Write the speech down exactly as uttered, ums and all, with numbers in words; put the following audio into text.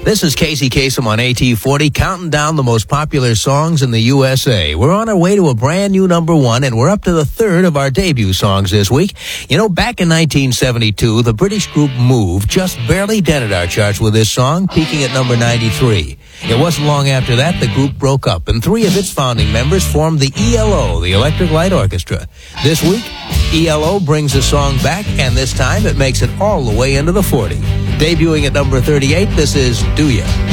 This is Casey Kasem on A T forty, counting down the most popular songs in the U S A. We're on our way to a brand new number one, and we're up to the third of our debut songs this week. You know, back in nineteen seventy-two, the British group Move just barely dented our charts with this song, peaking at number ninety-three. It wasn't long after that the group broke up, and three of its founding members formed the E L O, the Electric Light Orchestra. This week, E L O brings the song back, and this time it makes it all the way into the forty. Debuting at number thirty-eight, this is Do Ya.